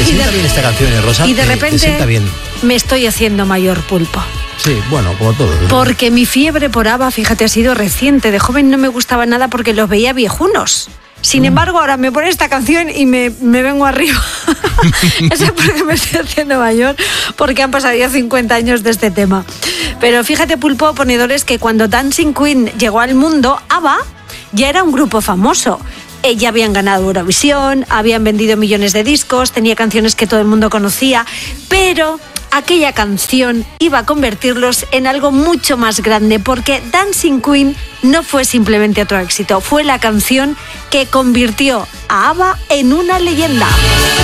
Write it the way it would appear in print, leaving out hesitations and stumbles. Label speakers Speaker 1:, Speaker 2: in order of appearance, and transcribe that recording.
Speaker 1: sienta bien esta canción, Rosa.
Speaker 2: Y de repente
Speaker 1: te sienta bien.
Speaker 2: Me estoy haciendo mayor, Pulpo.
Speaker 1: Sí, bueno, como todo, ¿no?
Speaker 2: Porque mi fiebre por ABBA, fíjate, ha sido reciente. De joven no me gustaba nada porque los veía viejunos. Sin embargo, ahora me pone esta canción y me vengo arriba. Eso es porque me estoy haciendo mayor, porque han pasado ya 50 años de este tema. Pero fíjate, Pulpo, ponedores, que cuando Dancing Queen llegó al mundo, ABBA ya era un grupo famoso. Ya habían ganado Eurovisión, habían vendido millones de discos, tenía canciones que todo el mundo conocía, pero aquella canción iba a convertirlos en algo mucho más grande, porque Dancing Queen no fue simplemente otro éxito, fue la canción que convirtió a ABBA en una leyenda.